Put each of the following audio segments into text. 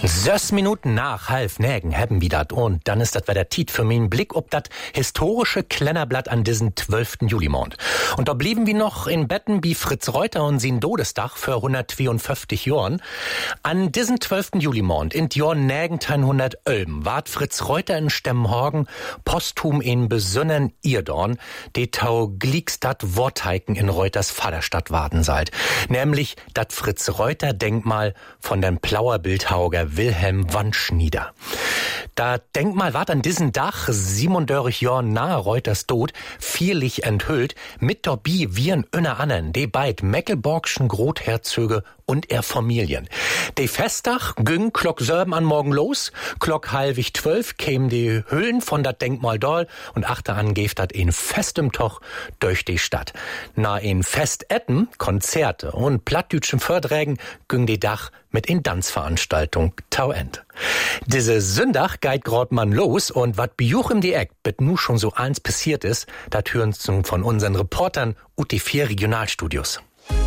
6 Minuten nach 8:30 haben wir dat und dann ist das wieder Tiet für meinen Blick ob das historische Klennerblatt an diesen 12. Julimond. Und da blieben wir noch in Betten wie Fritz Reuter und sin Todestag für 152 Jahren. An diesen 12. Julimond in Jahr 1911 ward Fritz Reuter in Stemmenhagen posthum in besönnen Irdorn, de Tau Gliegstadt Worteiken in Reuters Vaterstadt warten seid. Nämlich dat Fritz Reuter Denkmal von dem Plauer Bildhauer Wilhelm Wandschnieder. Da Denkmal ward an diesen Dach 37 Jahr nahe Reuters Tod vierlich enthüllt, mit dabei wiren öner annen, de beid Mecklenburgschen Grotherzöge und er Familien. De Festdach güng klock 7 an morgen los, klock 11:30 kämen die Hüllen von dat Denkmal doll und achter an geft dat in festem Toch durch die Stadt. Na in Festetten, Konzerte und plattdütschen Fördrägen güng die Dach mit in Tanzveranstaltung Tau End. Diese Sündach geit grad man los und wat bejuch im die Eck, bet nu schon so eins passiert ist, dat hören nun von unseren Reportern ut die 4 Regionalstudios.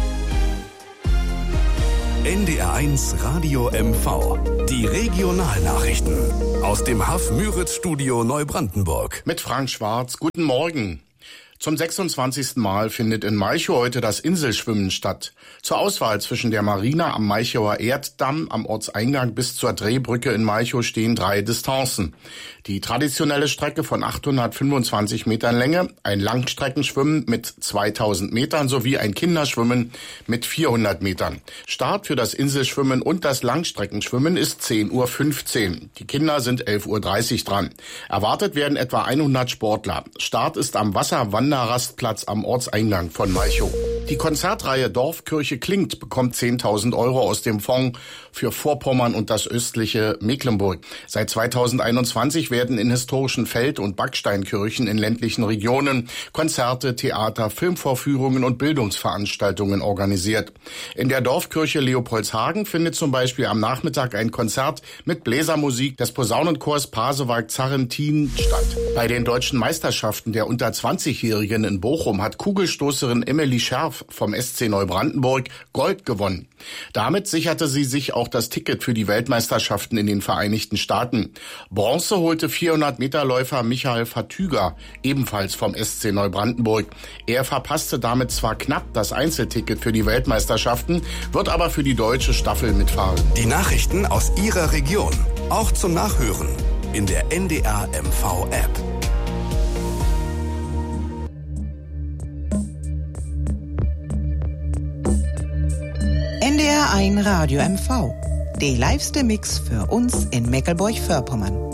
NDR1 Radio MV. Die Regionalnachrichten aus dem Haff-Müritz-Studio Neubrandenburg. Mit Frank Schwarz. Guten Morgen. Zum 26. Mal findet in Malchow heute das Inselschwimmen statt. Zur Auswahl zwischen der Marina am Malchower Erddamm am Ortseingang bis zur Drehbrücke in Malchow stehen 3 Distanzen. Die traditionelle Strecke von 825 Metern Länge, ein Langstreckenschwimmen mit 2000 Metern sowie ein Kinderschwimmen mit 400 Metern. Start für das Inselschwimmen und das Langstreckenschwimmen ist 10:15 Uhr. Die Kinder sind 11:30 Uhr dran. Erwartet werden etwa 100 Sportler. Start ist am Wasserwanderrastplatz am Ortseingang von Malchow. Die Konzertreihe Dorfkirche klingt bekommt 10.000 Euro aus dem Fonds für Vorpommern und das östliche Mecklenburg. Seit 2021 werden in historischen Feld- und Backsteinkirchen in ländlichen Regionen Konzerte, Theater, Filmvorführungen und Bildungsveranstaltungen organisiert. In der Dorfkirche Leopoldshagen findet zum Beispiel am Nachmittag ein Konzert mit Bläsermusik des Posaunenchors Pasewalk-Zarrentin statt. Bei den deutschen Meisterschaften der unter 20-Jährigen in Bochum hat Kugelstoßerin Emily Scherf vom SC Neubrandenburg Gold gewonnen. Damit sicherte sie sich auch das Ticket für die Weltmeisterschaften in den Vereinigten Staaten. Bronze holte 400-Meter-Läufer Michael Fatüger, ebenfalls vom SC Neubrandenburg. Er verpasste damit zwar knapp das Einzelticket für die Weltmeisterschaften, wird aber für die deutsche Staffel mitfahren. Die Nachrichten aus Ihrer Region, auch zum Nachhören in der NDR MV App. NDR1 Radio MV. Der liveste Mix für uns in Mecklenburg-Vorpommern.